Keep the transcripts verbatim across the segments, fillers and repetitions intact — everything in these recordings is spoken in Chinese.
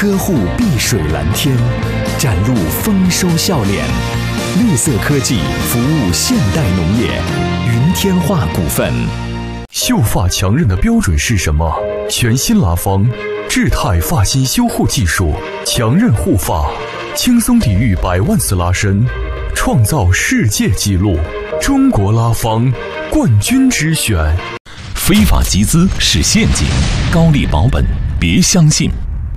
呵护碧水蓝天，展露丰收笑脸。绿色科技服务现代农业，云天化股份。 秀发强韧的标准是什么？全新拉芳智泰发型修护技术，强韧护发，轻松抵御百万次拉伸，创造世界纪录。中国拉芳冠军之选。 非法集资是陷阱，高利保本别相信。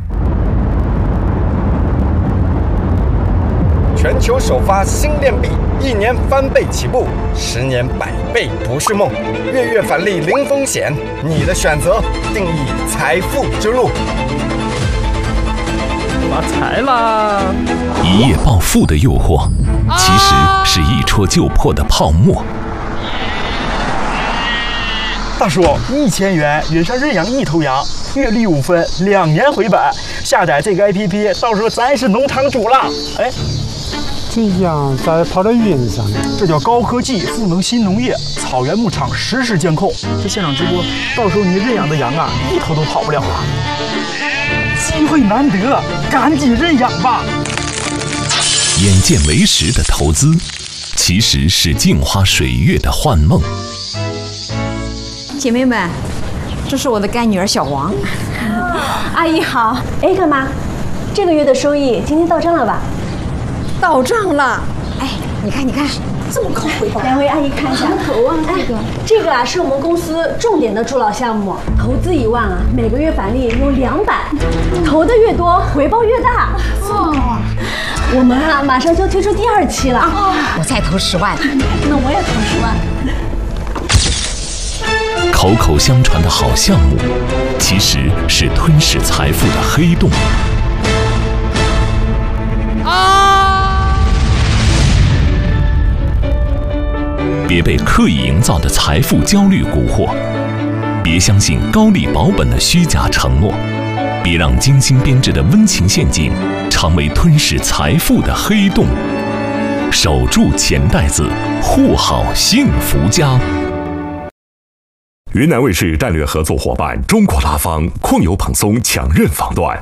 全球首发新链币，一年翻倍起步，十年百倍不是梦。月月返利零风险，你的选择定义财富之路。 发财啦！ 一夜暴富的诱惑，其实是一戳就破的泡沫。 大叔，一千元约上认养一头羊，月利五分，两年回本。下载这个 A P P， 到时候咱是农场主了。哎。 这样咋跑到云上呢？ 这叫高科技赋能新农业，草原牧场实时监控。这现场直播，到时候你认养的羊啊，一头都跑不了了。机会难得，赶紧认养吧！ 眼见为实的投资，其实是镜花水月的幻梦。 姐妹们，这是我的干女儿小王。 阿姨好。哎，干妈，这个月的收益今天到账了吧？ 到账了，哎，你看，你看，这么高回报， 两位阿姨看一下。 头啊，这个， 这个啊是我们公司重点的助老项目，投资一万啊，每个月返利有两百，投的越多，回报越大。哦，我们啊马上就推出第二期了， 我再投十万， 那我也投十万。口口相传的好项目，其实是吞噬财富的黑洞。别被刻意营造的财富焦虑蛊惑，别相信高利保本的虚假承诺，别让精心编织的温情陷阱成为吞噬财富的黑洞。守住钱袋子，护好幸福家。 云南卫视战略合作伙伴中国拉芳矿油蓬松强韧防断，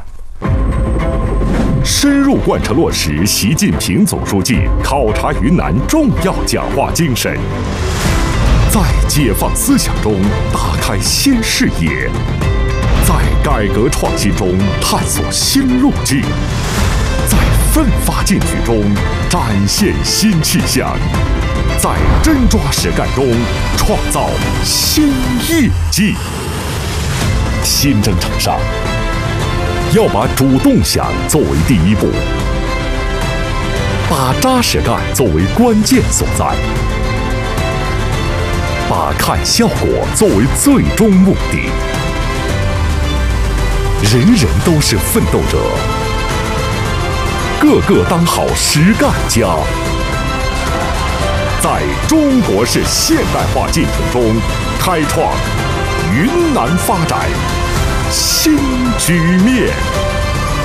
深入贯彻落实习近平总书记考察云南重要讲话精神，在解放思想中打开新视野，在改革创新中探索新路径，在奋发进取中展现新气象，在真抓实干中创造新业绩。新征程上，要把主动想作为第一步，把扎实干作为关键所在，把看效果作为最终目的。人人都是奋斗者，个个当好实干家。在中国式现代化进程中，开创云南发展新局面。